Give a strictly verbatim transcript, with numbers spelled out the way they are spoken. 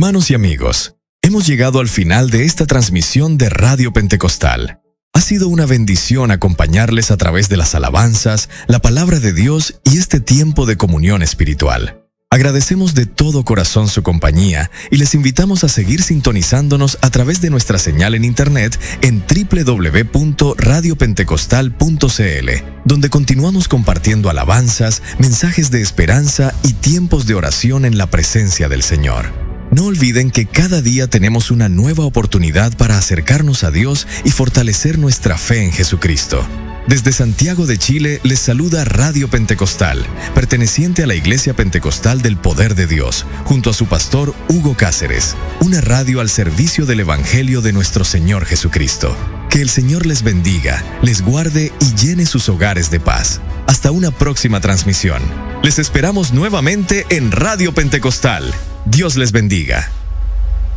Hermanos y amigos, hemos llegado al final de esta transmisión de Radio Pentecostal. Ha sido una bendición acompañarles a través de las alabanzas, la palabra de Dios y este tiempo de comunión espiritual. Agradecemos de todo corazón su compañía y les invitamos a seguir sintonizándonos a través de nuestra señal en internet en doble u doble u doble u punto radio pentecostal punto c l, donde continuamos compartiendo alabanzas, mensajes de esperanza y tiempos de oración en la presencia del Señor. No olviden que cada día tenemos una nueva oportunidad para acercarnos a Dios y fortalecer nuestra fe en Jesucristo. Desde Santiago de Chile les saluda Radio Pentecostal, perteneciente a la Iglesia Pentecostal del Poder de Dios, junto a su pastor Hugo Cáceres, una radio al servicio del Evangelio de nuestro Señor Jesucristo. Que el Señor les bendiga, les guarde y llene sus hogares de paz. Hasta una próxima transmisión. Les esperamos nuevamente en Radio Pentecostal. Dios les bendiga.